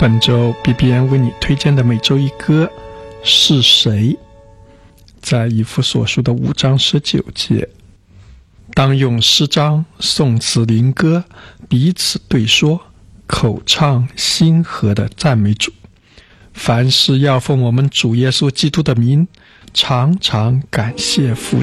本周 BBN 为你推荐的每周一歌是谁？在以弗所书的5章19节，当用诗章、颂词、灵歌彼此对说，口唱心和的赞美主。凡事要奉我们主耶稣基督的名，常常感谢父